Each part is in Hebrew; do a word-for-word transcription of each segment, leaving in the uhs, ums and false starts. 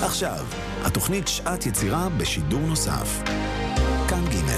עכשיו, התוכנית שעת יצירה בשידור נוסף. כאן ג'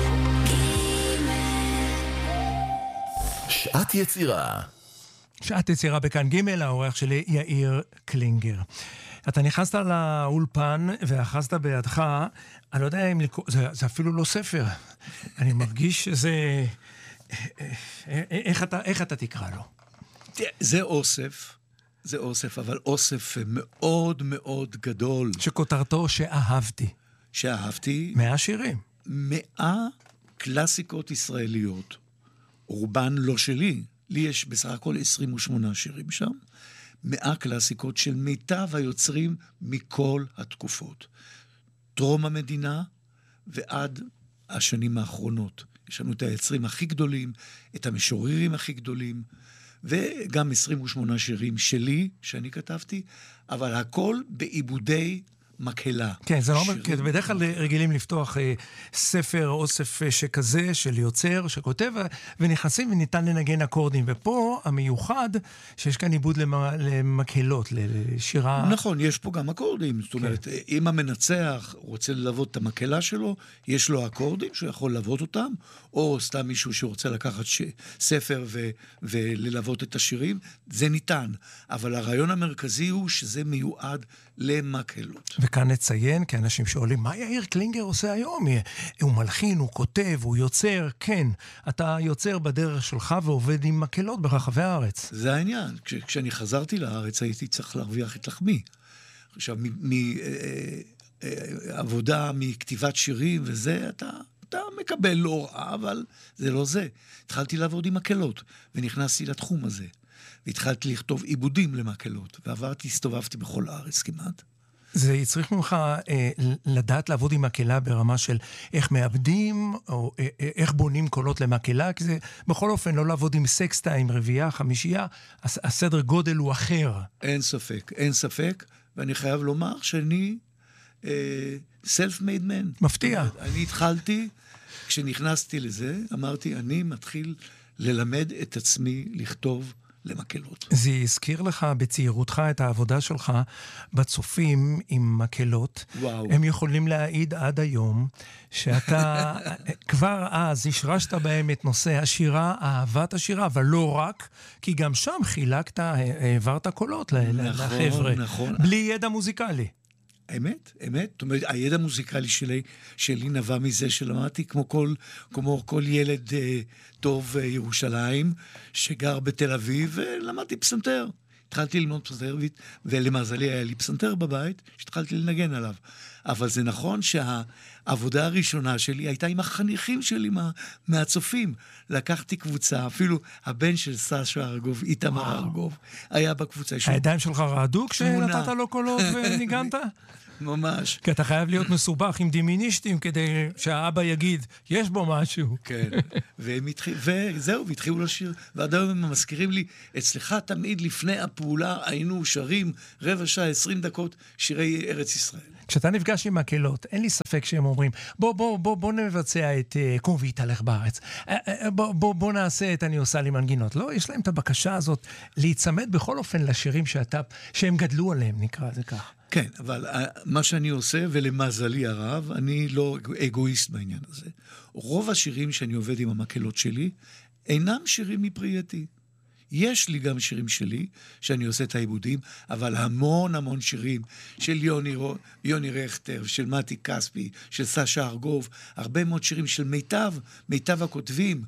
שעת יצירה. שעת יצירה בכאן ג', האורח שלי יאיר קלינגר. אתה נכנסת לאולפן ואחזת בידך, אני לא יודע אם לקרוא, זה, זה אפילו לא ספר. אני מרגיש שזה... איך אתה, איך אתה תקרא לו? זה אוסף, זה אוסף, אבל אוסף מאוד מאוד גדול. שכותרתו שאהבתי. שאהבתי. מאה שירים. מאה קלאסיקות ישראליות. רובן לא שלי. לי יש בסך הכל עשרים ושמונה שירים שם. מאה קלאסיקות של מיטב היוצרים מכל התקופות. טרום המדינה ועד השנים האחרונות. יש לנו את היוצרים הכי גדולים, את המשוררים הכי גדולים, וגם עשרים ושמונה שירים שלי, שאני כתבתי, אבל הכל בעיבודי מקהלה. כן, זה לא אומר, כי בדרך כלל רגילים לפתוח אה, ספר, אוסף אה, שכזה, של יוצר, שכותב, ונכנסים וניתן לנגן אקורדים. ופה המיוחד, שיש כאן עיבוד למ- למקהלות, לשירה... נכון, יש פה גם אקורדים. זאת אומרת, כן. אם המנצח רוצה ללוות את המקהלה שלו, יש לו אקורדים שהוא יכול ללוות אותם, או סתם מישהו שרוצה לקחת ש... ספר ו... וללוות את השירים, זה ניתן. אבל הרעיון המרכזי הוא שזה מיועד למקהלות. וכאן נציין, כי אנשים שואלים, מה יאיר קלינגר עושה היום? הוא מלחין, הוא כותב, הוא יוצר, כן. אתה יוצר בדרך שלך ועובד עם מקהלות ברחבי הארץ. זה העניין. כש, כשאני חזרתי לארץ, הייתי צריך להרוויח את לחמי. עכשיו, מעבודה, מכתיבת שירים וזה, אתה, אתה מקבל לא רע, אבל זה לא זה. התחלתי לעבוד עם מקהלות, ונכנסתי לתחום הזה. והתחלתי לכתוב עיבודים למקהלות, ועברתי, הסתובבתי בכל הארץ כמעט. זה יצריך ממך אה, לדעת לעבוד עם מקהלה ברמה של איך מאבדים, או אה, איך בונים קולות למקהלה, כי זה בכל אופן לא לעבוד עם סקסטה, עם רביעייה, חמישייה, הסדר גודל הוא אחר. אין ספק, אין ספק, ואני חייב לומר שאני אה, self-made man. מפתיע. אני התחלתי, כשנכנסתי לזה, אמרתי, אני מתחיל ללמד את עצמי לכתוב למקהלות. זה הזכיר לך בצעירותך את העבודה שלך בצופים עם מקהלות. וואו. הם יכולים להעיד עד היום שאתה כבר אז השרשת בהם את נושא השירה, אהבת השירה, אבל לא רק, כי גם שם חילקת, העברת קולות נכון, לחבר'ה. נכון. בלי ידע מוזיקלי. אמת, אמת. זאת אומרת, הידע המוזיקלי שלי, שלי נבע מזה שלמדתי כמו כל, כמו כל ילד אה, טוב אה, ירושלים, שגר בתל אביב, ולמדתי פסנתר. התחלתי ללמוד פסנתר, ולמזלי היה לי פסנתר בבית, שהתחלתי לנגן עליו. אבל זה נכון שהעבודה הראשונה שלי הייתה עם החניכים שלי מה, מהצופים. לקחתי קבוצה, אפילו הבן של סשה ארגוב, איתמר ארגוב, היה בקבוצה. הידיים שלך רעדו כשנתת לו קולות וניגנת? ממש. כי אתה חייב להיות מסובך עם דימיניסטים כדי שהאבא יגיד, יש בו משהו. כן, והם התחיל, וזהו, והתחילו לשיר, ועד היום הם מזכירים לי, אצלך תמיד לפני הפעולה היינו שרים רבע שעה, עשרים דקות, שירי ארץ ישראל. כשאתה נפגש עם מקהלות, אין לי ספק שהם אומרים, בוא, בוא, בוא, בוא נבצע את uh, קום והתהלך בארץ. Uh, uh, בוא, בוא, בוא נעשה את אני עושה לי מנגינות. לא, יש להם את הבקשה הזאת להיצמד בכל אופן לשירים שאתה, שהם גדלו עליהם, נקרא זה כך. כן, אבל uh, מה שאני עושה, ולמזלי הרב, אני לא אגואיסט בעניין הזה. רוב השירים שאני עובד עם המקהלות שלי, אינם שירים מפרייתי. יש לי גם שירים שלי, שאני עושה את העיבודים, אבל המון המון שירים של יוני, יוני רכטר, של מתי כספי, של סשה ארגוב, הרבה מאוד שירים של מיטב, מיטב הכותבים,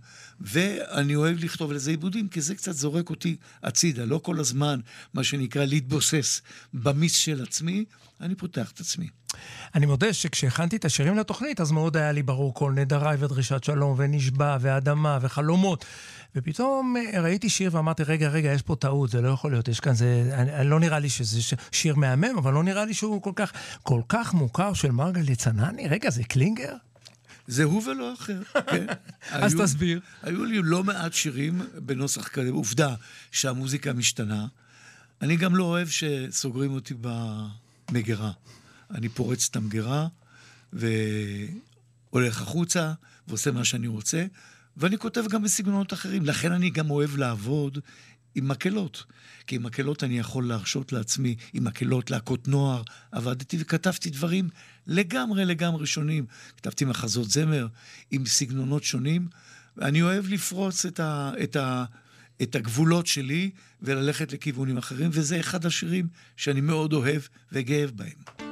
ואני אוהב לכתוב לזה עיבודים, כי זה קצת זורק אותי הצידה, לא כל הזמן, מה שנקרא להתבוסס במיס של עצמי, אני פותח את עצמי. אני מודה שכשהכנתי את השירים לתוכנית, אז מאוד היה לי ברור כל נדריי ודרישת שלום, ונשבע, ואדמה, וחלומות. ופתאום ראיתי שיר ואמרתי, רגע, רגע, יש פה טעות, זה לא יכול להיות, יש כאן, זה, אני, לא נראה לי שזה שיר מהמם, אבל לא נראה לי שהוא כל כך, כל כך מוכר של מרגלית צנני. רגע, זה קלינגר? זה הוא ולא אחר, כן. אז היו, תסביר. היו לי לא מעט שירים בנוסח כזה, עובדה שהמוזיקה משתנה. אני גם לא אוהב שסוגרים אותי במגירה. אני פורץ את המגירה, והולך החוצה, ועושה מה שאני רוצה, ואני כותב גם בסגנונות אחרים. לכן אני גם אוהב לעבוד עם מקלות. כי עם מקלות אני יכול להרשות לעצמי, עם מקלות, להקות נוער, עבדתי וכתבתי דברים לגמרי לגמרי שונים. כתבתי מחזות זמר עם סגנונות שונים, ואני אוהב לפרוץ את, ה, את, ה, את הגבולות שלי וללכת לכיוונים אחרים, וזה אחד השירים שאני מאוד אוהב וגאב בהם.